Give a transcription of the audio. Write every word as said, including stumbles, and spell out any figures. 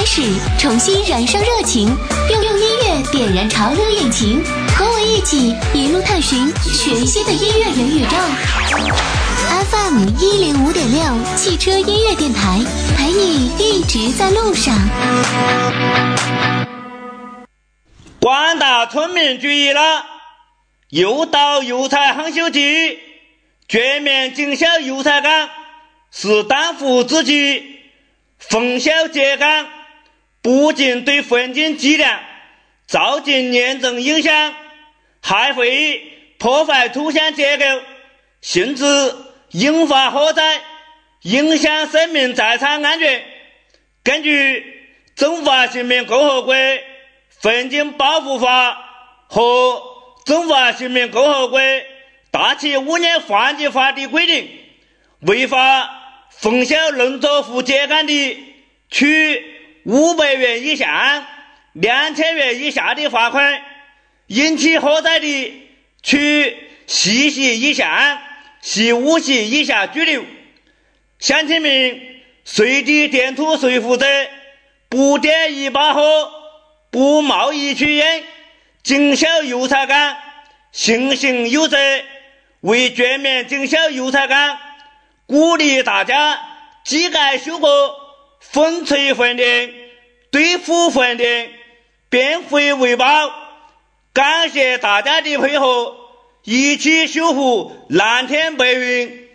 始，重新燃烧热情，用用音乐点燃潮流引擎，和我一起一路探寻全新的音乐元宇宙。F M 一零五点六汽车音乐电台，陪你一直在路上。 广大村民注意了，又到油菜夯修季，全面经销油菜杆是当务之急。封销秸秆不仅对环境质量造成严重影响，还会破坏土壤结构，甚至引发火灾，影响生命财产安全。根据《中华人民共和国环境保护法》和《中华人民共和国大气污染防治法》的规定，违法封销农作物秸秆的，处五百元以上两千元以下的罚款；引起火灾的，处四级以上十五级以下拘留。乡亲们，随地电土随负责，不点一把火，不贸易取烟，经销油菜杆，信心有责。为全面经销油菜杆，鼓励大家机改修过，风吹换电，对付换电，变废为宝。感谢大家的配合，一起守护蓝天白云。